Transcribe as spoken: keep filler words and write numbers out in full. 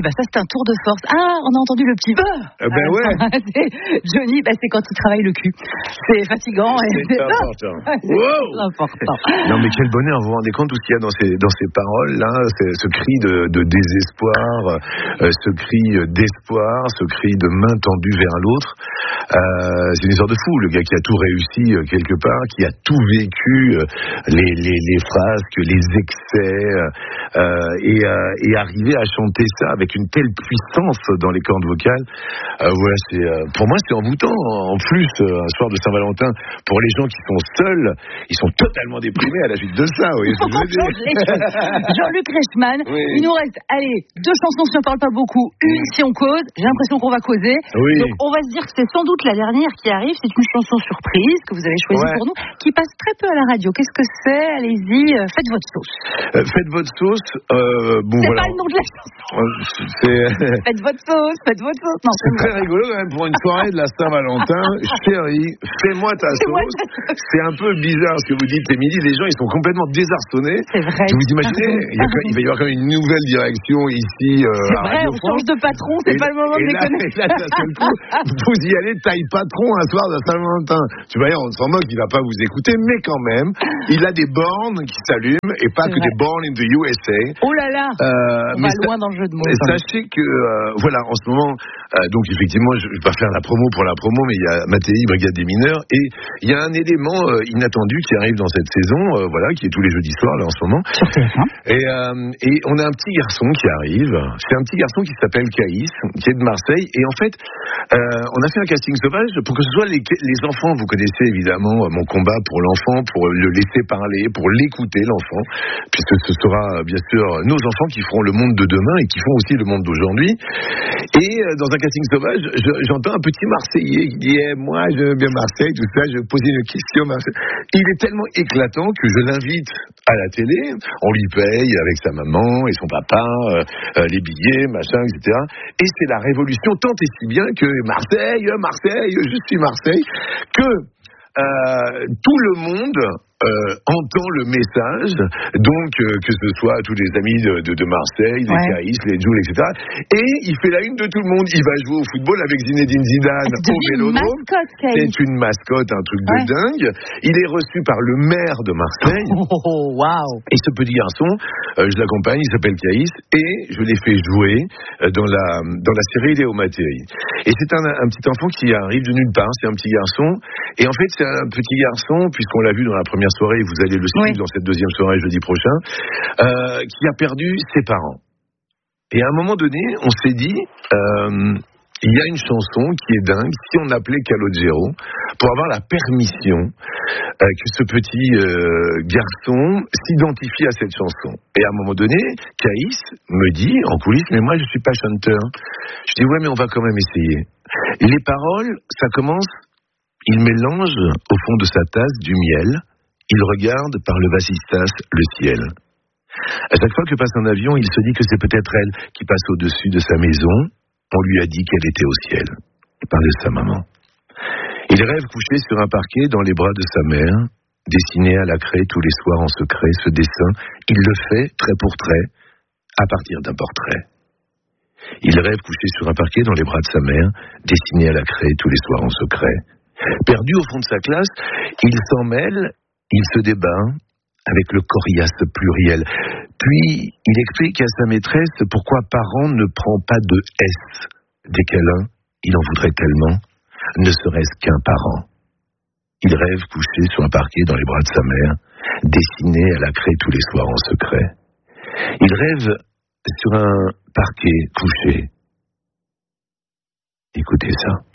bah ça c'est un tour de force. Ah, on a entendu le petit bah. Eh ben ouais. C'est Johnny, bah c'est quand il travaille le cul. C'est fatigant. C'est, et c'est important. c'est Wow. important. Non mais quel bonheur, vous vous rendez compte tout ce qu'il y a dans ces, dans ces paroles là, ce cri de, de désespoir, euh, ce cri d'espoir, ce cri de main tendue vers l'autre. Euh, c'est une histoire de fou, le gars qui a tout réussi euh, quelque part, qui a tout vécu, euh, les, les, les frasques, les excès, euh, et, euh, et arriver à chanter ça avec une telle puissance dans les cordes vocales. Euh, voilà, c'est, euh, pour moi c'est envoûtant. En plus, euh, un soir de Saint-Valentin, pour les gens qui sont seuls, ils sont totalement déprimés à la suite de ça. Oui, je veux dire. Jean-Luc Reichmann, oui. Il nous reste, allez, deux chansons si on parle pas beaucoup, une si on cause. J'ai l'impression qu'on va causer. Oui. Donc on va se dire que c'est sans doute la dernière qui arrive. C'est une chanson surprise que vous avez choisie ouais. pour nous, qui passe très peu à la radio. Qu'est-ce que c'est? Allez-y, euh, faites votre sauce. Euh, faites votre sauce. Euh, bon, c'est voilà. pas le nom de la chanson. Euh, c'est... faites votre sauce, faites votre sauce. Non, c'est très rigolo quand même pour une soirée de la Saint-Valentin. Chérie, fais-moi ta sauce. C'est un peu bizarre ce que vous dites, Émilie. Les gens, ils sont complètement désarçonnés. C'est vrai. Vous imaginez, il, y a, il va y avoir quand même une nouvelle direction ici. Euh, c'est vrai, on change de patron, c'est et pas le moment de déconner. Et là, d'un seul coup, vous y allez taille patron un soir de Saint-Valentin. Tu vas dire, on s'en moque, il va pas vous écouter, mais quand même, il a des bornes qui s'allument et pas c'est que vrai. Des bornes in the U S A. Oh là là, euh, on va loin dans le jeu de mots. Sachez que, euh, voilà, en ce moment, euh, donc effectivement, je ne vais pas faire la promo pour la promo, mais il y a Mattei, Brigade des mineurs, et il y a un élément euh, inattendu qui arrive dans cette saison, euh, voilà, qui est tous les jeudis soirs, là, en ce moment. Et, euh, et on a un petit garçon qui arrive. C'est un petit garçon qui s'appelle Caïs, qui est de Marseille, et en fait, euh, on a fait un casting sauvage pour que ce soit les, les enfants. Vous connaissez évidemment mon combat pour l'enfant, pour le laisser parler, pour l'écouter, l'enfant, puisque ce sera bien sûr nos enfants qui feront le monde de demain et qui font aussi le monde d'aujourd'hui. Et dans un casting sauvage, je, j'entends un petit Marseillais qui dit eh, moi je veux bien Marseille, tout ça, je vais poser une question Marseille. Il est tellement éclatant que je l'invite à la télé, on lui paye avec sa maman et son papa euh, euh, les billets, machin, et cetera. Et c'est la révolution tant et si bien que Marseille, Marseille, je suis Marseille, que euh, tout le monde Euh, entend le message, donc euh, que ce soit tous les amis de, de, de Marseille, les ouais. Caïs, les Jules, et cetera. Et il fait la une de tout le monde. Il va jouer au football avec Zinedine Zidane au Vélodrome. C'est une mascotte, un truc ouais. de dingue. Il est reçu par le maire de Marseille. Oh, wow. Et ce petit garçon, euh, je l'accompagne, il s'appelle Caïs, et je l'ai fait jouer euh, dans la dans la série Léo Mattei. Et c'est un, un petit enfant qui arrive de nulle part. C'est un petit garçon. Et en fait, c'est un petit garçon, puisqu'on l'a vu dans la première soirée, vous allez le suivre oui. dans cette deuxième soirée jeudi prochain, euh, qui a perdu ses parents. Et à un moment donné, on s'est dit, euh, il y a une chanson qui est dingue, si on appelait Calogero, pour avoir la permission euh, que ce petit euh, garçon s'identifie à cette chanson. Et à un moment donné, Caïs me dit, en coulisses, mais moi je suis pas chanteur. Je dis, ouais, mais on va quand même essayer. Les paroles, ça commence, il mélange au fond de sa tasse du miel. Il regarde par le vasistas le ciel. À chaque fois que passe un avion, il se dit que c'est peut-être elle qui passe au-dessus de sa maison. On lui a dit qu'elle était au ciel. Il parle de sa maman. Il rêve couché sur un parquet dans les bras de sa mère, dessiné à la craie tous les soirs en secret. Ce dessin, il le fait trait pour trait, à partir d'un portrait. Il rêve couché sur un parquet dans les bras de sa mère, dessiné à la craie tous les soirs en secret. Perdu au fond de sa classe, il s'en mêle. Il se débat avec le coriace pluriel. Puis, il explique à sa maîtresse pourquoi parent ne prend pas de S. Des câlins, il en voudrait tellement, ne serait-ce qu'un parent. Il rêve couché sur un parquet dans les bras de sa mère, dessiné à la craie tous les soirs en secret. Il rêve sur un parquet couché. Écoutez ça.